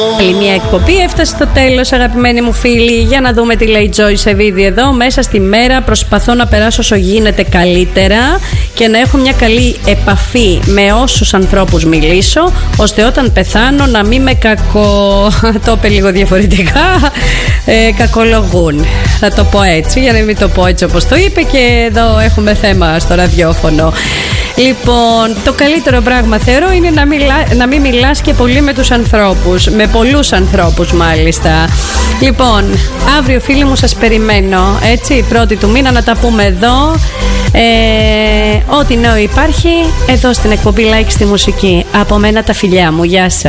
Άλλη μια εκπομπή έφτασε στο τέλος, αγαπημένοι μου φίλοι. Για να δούμε τι λέει η Τζόι Σεβίδη εδώ. Μέσα στη μέρα προσπαθώ να περάσω όσο γίνεται καλύτερα και να έχω μια καλή επαφή με όσους ανθρώπους μιλήσω, ώστε όταν πεθάνω να μην με το είπε λίγο διαφορετικά, κακολογούν. Θα το πω έτσι, για να μην το πω έτσι όπως το είπε, και εδώ έχουμε θέμα στο ραδιόφωνο. Λοιπόν, το καλύτερο πράγμα θεωρώ είναι να μην μιλάς και πολύ με τους ανθρώπους, με πολλούς ανθρώπους μάλιστα. Λοιπόν, αύριο φίλοι μου σας περιμένω, έτσι, 1η του μήνα να τα πούμε εδώ. Ό,τι νέο υπάρχει εδώ στην εκπομπή Like στη Μουσική. Από μένα τα φιλιά μου, γεια σας.